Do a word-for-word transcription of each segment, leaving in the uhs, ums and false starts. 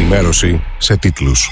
ενημέρωση σε τίτλους.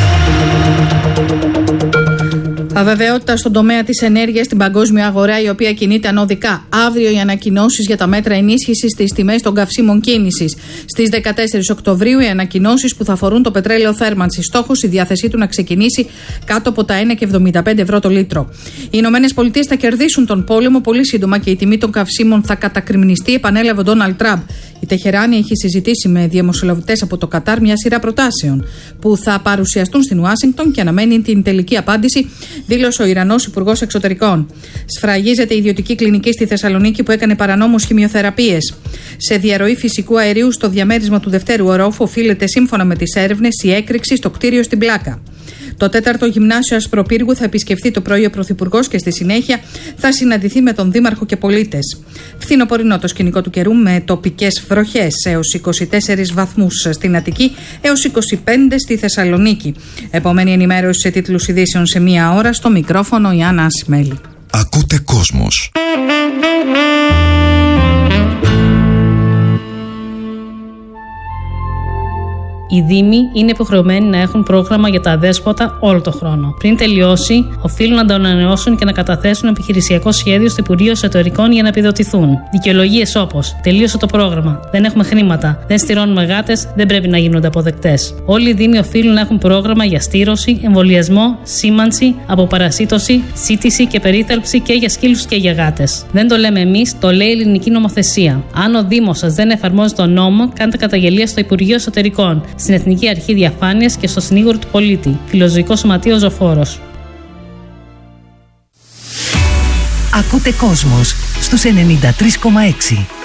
Αβεβαιότητα στον τομέα της ενέργειας στην παγκόσμια αγορά, η οποία κινείται ανωδικά. Αύριο οι ανακοινώσεις για τα μέτρα ενίσχυσης στις τιμές των καυσίμων κίνησης. Στις δεκατέσσερις Οκτωβρίου οι ανακοινώσεις που θα αφορούν το πετρέλαιο θέρμανσης. Στόχος η διάθεσή του να ξεκινήσει κάτω από τα ένα κόμμα εβδομήντα πέντε ευρώ το λίτρο. Οι Ηνωμένες Πολιτείες θα κερδίσουν τον πόλεμο πολύ σύντομα και η τιμή των καυσίμων θα κατακριμνιστεί, επανέλαβε ο Ντόναλντ Τραμπ. Η Τεχεράνη έχει συζητήσει με διαμεσολαβητές από το Κατάρ μια σειρά προτάσεων που θα παρουσιαστούν στην Ουάσιγκτον και αναμένει την τελική απάντηση, δήλωσε ο Ιρανός Υπουργός Εξωτερικών. Σφραγίζεται η ιδιωτική κλινική στη Θεσσαλονίκη που έκανε παρανόμως χημειοθεραπείες. Σε διαρροή φυσικού αερίου στο διαμέρισμα του δευτέρου ορόφου οφείλεται, σύμφωνα με τις έρευνες, η έκρηξη στο κτίριο στην Πλάκα. Το τέταρτο γυμνάσιο Ασπροπύργου θα επισκεφθεί το πρωί ο Πρωθυπουργός και στη συνέχεια θα συναντηθεί με τον Δήμαρχο και πολίτες. Φθινοπορεινό το σκηνικό του καιρού με τοπικές βροχές έως είκοσι τέσσερις βαθμούς στην Αττική έως είκοσι πέντε στη Θεσσαλονίκη. Επομένη ενημέρωση σε τίτλους ειδήσεων σε μία ώρα, στο μικρόφωνο η Άννα Ασημέλη. Ακούτε Κόσμος. Οι Δήμοι είναι υποχρεωμένοι να έχουν πρόγραμμα για τα αδέσποτα όλο το χρόνο. Πριν τελειώσει, οφείλουν να το ανανεώσουν και να καταθέσουν επιχειρησιακό σχέδιο στο Υπουργείο Εσωτερικών για να επιδοτηθούν. Δικαιολογίες όπως τελείωσε το πρόγραμμα, δεν έχουμε χρήματα, δεν στηρώνουμε γάτες, δεν πρέπει να γίνονται αποδεκτές. Όλοι οι Δήμοι οφείλουν να έχουν πρόγραμμα για στήρωση, εμβολιασμό, σήμανση, αποπαρασίτωση, σύτηση και περίθαλψη και για σκύλους και για γάτες. Δεν το λέμε εμείς, το λέει η ελληνική νομοθεσία. Αν ο Δήμος σας δεν εφαρμόζει τον νόμο, κάντε καταγγελία στο Υπουργείο Εσωτερικών, στην Εθνική Αρχή Διαφάνειας και στο Συνήγορο του Πολίτη. Φιλοζωικό Σωματείο Ζωφόρος. Ακούτε Κόσμος στους ενενήντα τρία κόμμα έξι.